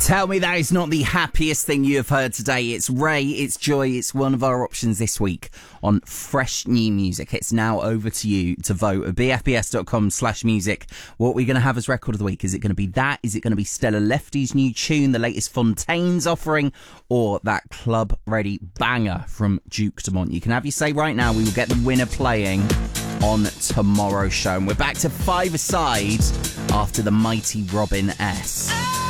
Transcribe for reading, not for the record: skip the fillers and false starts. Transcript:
Tell me that is not the happiest thing you have heard today. It's Ray, it's Joy, it's one of our options this week on Fresh New Music. It's now over to you to vote at bfbs.com/music. What we're going to have as record of the week. Is it going to be that? Is it going to be Stella Lefty's new tune, the latest Fontaines offering, or that club ready banger from Duke Dumont? You can have your say right now. We will get the winner playing on tomorrow's show. And we're back to five-a-side after the mighty Robin S.